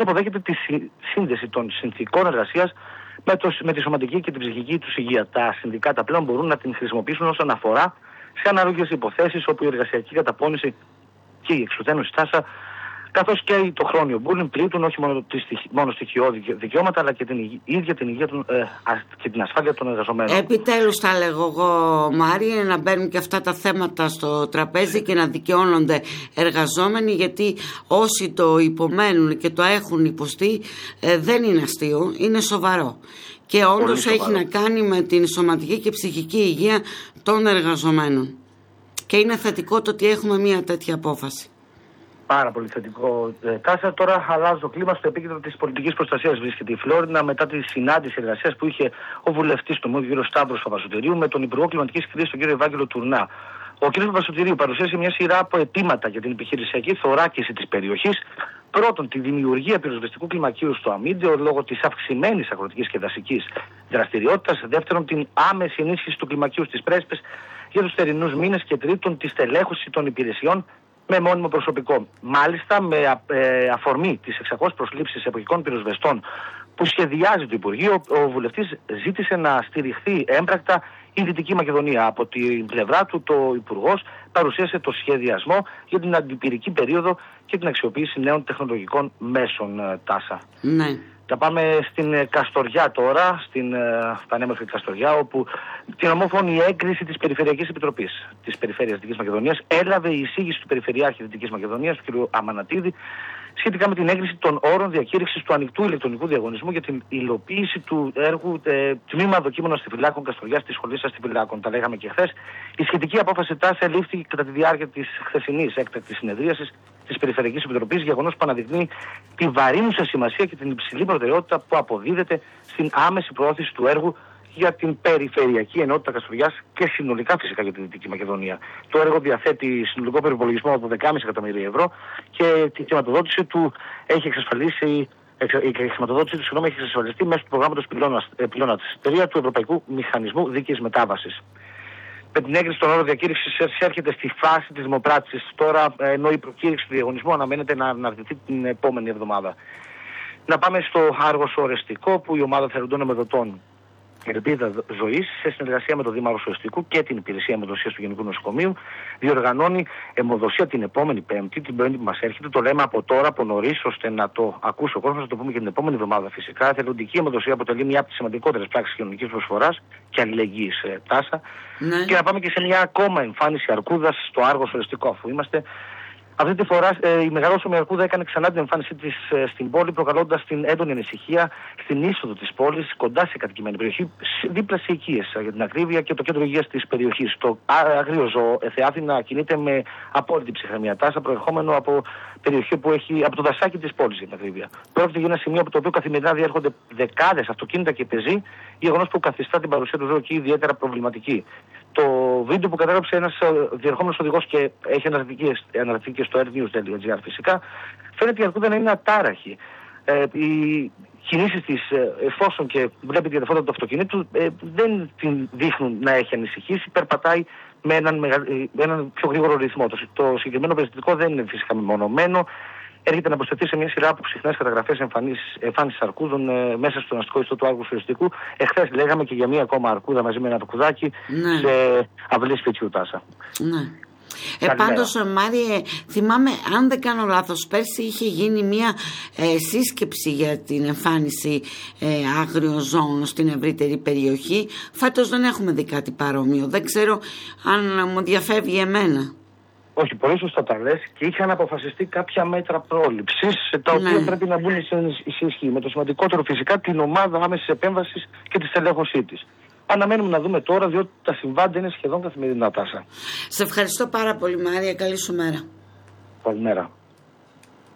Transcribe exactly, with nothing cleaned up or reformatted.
αποδέχεται τη σύνδεση των συνθηκών εργασίας με, με τη σωματική και την ψυχική τους υγεία. Τα συνδικάτα πλέον μπορούν να την χρησιμοποιήσουν ως αναφορά σε ανάλογες υποθέσεις όπου η εργασιακή καταπώνηση και η εξουθένωση τάσα, καθώς και το χρόνιο bullying πλήττουν όχι μόνο, μόνο στοιχειώδη δικαιώματα, αλλά και την ίδια την υγεία των, ε, και την ασφάλεια των εργαζομένων. Επιτέλους, θα λέγω εγώ, Μάρια, να μπαίνουν και αυτά τα θέματα στο τραπέζι και να δικαιώνονται εργαζόμενοι, γιατί όσοι το υπομένουν και το έχουν υποστεί, ε, δεν είναι αστείο, είναι σοβαρό. Και όντως έχει να κάνει με την σωματική και ψυχική υγεία των εργαζομένων. Και είναι θετικό το ότι έχουμε μια τέτοια απόφαση. Πάρα πολύ θετικό. Τάσα, τώρα αλλάζει το κλίμα. Στο επίκεντρο της πολιτικής προστασίας βρίσκεται η Φλόρινα μετά τη συνάντηση εργασίας που είχε ο βουλευτής του ΜΟΥ, κ. Σταύρος Παπασωτηρίου, με τον Υπουργό Κλιματικής Κρίσης, τον κ. Ευάγγελο Τουρνά. Ο κ. Παπασωτηρίου παρουσίασε μια σειρά από αιτήματα για την επιχειρησιακή θωράκιση της περιοχής. Πρώτον, τη δημιουργία πυροσβεστικού κλιμακίου στο Αμίντεο λόγω της αυξημένης αγροτικής και δασικής δραστηριότητας. Δεύτερον, την άμεση ενίσχυση του κλιμακίου στις Πρέσπες για τους θερινούς μήνες. Και τρίτον, τη στελέχωση των υπηρεσιών με μόνιμο προσωπικό. Μάλιστα, με ε, αφορμή τις εξακόσιες προσλήψεις εποχικών πυροσβεστών που σχεδιάζει το Υπουργείο, ο βουλευτής ζήτησε να στηριχθεί έμπρακτα η Δυτική Μακεδονία. Από την πλευρά του, το Υπουργός παρουσίασε το σχεδιασμό για την αντιπυρική περίοδο και την αξιοποίηση νέων τεχνολογικών μέσων. Τάσα. Ναι. Θα πάμε στην Καστοριά τώρα, στην πανέμορφη Καστοριά, όπου την ομόφωνη έγκριση της Περιφερειακής Επιτροπής της Περιφέρειας Δυτικής Μακεδονίας έλαβε η εισήγηση του Περιφερειάρχη Δυτικής Μακεδονίας, του κ. Αμανατίδη, σχετικά με την έγκριση των όρων διακήρυξης του ανοιχτού ηλεκτρονικού διαγωνισμού για την υλοποίηση του έργου ε, τμήμα δοκίμων αστιφυλάκων Καστοριάς της Σχολής Αστιφυλάκων. Τα λέγαμε και χθες. Η σχετική απόφαση τάσα λήφθη κατά τη διάρκεια της χθεσινής έκτακτης συνεδρίασης της Περιφερειακής Επιτροπής, γεγονός που αναδεικνύει τη βαρύνουσα σημασία και την υψηλή προτεραιότητα που αποδίδεται στην άμεση προώθηση του έργου για την Περιφερειακή Ενότητα Καστοριάς και συνολικά φυσικά για τη Δυτική Μακεδονία. Το έργο διαθέτει συνολικό προϋπολογισμό από δέκα κόμμα πέντε εκατομμύρια ευρώ και τη χρηματοδότηση του έχει εξασφαλίσει. Η χρηματοδότηση του συγγνώμη, έχει εξασφαλιστεί μέσω του προγράμματος πυλώνα τρία του Ευρωπαϊκού Μηχανισμού Δίκαιης Μετάβασης. Με την έγκριση των όρων διακήρυξης έρχεται στη φάση της δημοπράτησης τώρα, ενώ η προκήρυξη του διαγωνισμού αναμένεται να αναρτηθεί την επόμενη εβδομάδα. Να πάμε στο Άργος Ορεστικό, που η ομάδα θερουντών εμεδοτών Ελπίδα Ζωής, σε συνεργασία με το Δήμο Άργος Ορεστικού και την Υπηρεσία Αιμοδοσίας του Γενικού Νοσοκομείου, διοργανώνει αιμοδοσία την επόμενη Πέμπτη, την Πέμπτη που μας έρχεται. Το λέμε από τώρα, από νωρίς, ώστε να το ακούσει ο κόσμος, να το πούμε και την επόμενη εβδομάδα φυσικά. Η εθελοντική αιμοδοσία αποτελεί μια από τις σημαντικότερες πράξεις κοινωνικής προσφοράς και αλληλεγγύης, ε, Τάσα. Ναι. Και να πάμε και σε μια ακόμα εμφάνιση αρκούδας στο Άργος Ορεστικό, αφού είμαστε. Αυτή τη φορά ε, η μεγαλόσωμη αρκούδα έκανε ξανά την εμφάνισή της ε, στην πόλη, προκαλώντας την έντονη ανησυχία στην είσοδο της πόλης, κοντά σε κατοικημένη περιοχή, δίπλα σε οικίες για την ακρίβεια και το κέντρο υγείας της περιοχής. Το άγριο ζώο Θεάθηνα κινείται με απόλυτη ψυχραιμία τάσα, προερχόμενο από περιοχή που έχει, από το δασάκι της πόλης για την ακρίβεια. Πρόκειται για ένα σημείο από το οποίο καθημερινά διέρχονται δεκάδες αυτοκίνητα και πεζοί, γεγονός που καθιστά την παρουσία του ζώου εκεί ιδιαίτερα προβληματική. Το βίντεο που κατέγραψε ένας διερχόμενος οδηγός και έχει αναρτηθεί και στο airnews.gr φυσικά, φαίνεται η αρκούδα να είναι ατάραχη. Ε, οι κινήσεις της, εφόσον και βλέπει τη φώτα του αυτοκινήτου, ε, δεν την δείχνουν να έχει ανησυχήσει, περπατάει με έναν, μεγα, με έναν πιο γρήγορο ρυθμό. Το, το συγκεκριμένο περιστατικό δεν είναι φυσικά μεμονωμένο. Έρχεται να προσθεθεί σε μια σειρά από συχνές καταγραφές εμφάνισης αρκούδων ε, μέσα στον αστικό ιστό του Άργου Ορεστικού. Εχθές λέγαμε και για μία ακόμα αρκούδα μαζί με ένα αρκουδάκι, ναι, σε αυλή σπιτιού Τάσα. Ναι. Ε, πάντως, Μάριε, θυμάμαι, αν δεν κάνω λάθος, πέρσι είχε γίνει μια ε, σύσκεψη για την εμφάνιση ε, άγριων ζώων στην ευρύτερη περιοχή. Φέτος δεν έχουμε δει κάτι παρόμοιο. Δεν ξέρω αν μου διαφεύγει εμένα. Όχι, πολύ σωστά τα λες, και είχαν αποφασιστεί κάποια μέτρα πρόληψης, τα οποία, ναι, πρέπει να μπουν σε ισχύ. Με το σημαντικότερο φυσικά την ομάδα άμεσης επέμβασης και τη στελέχωσή της. Αναμένουμε να δούμε τώρα, διότι τα συμβάντα είναι σχεδόν καθημερινά, Τάσα. Σε ευχαριστώ πάρα πολύ, Μάρια. Καλή σου μέρα. Καλημέρα.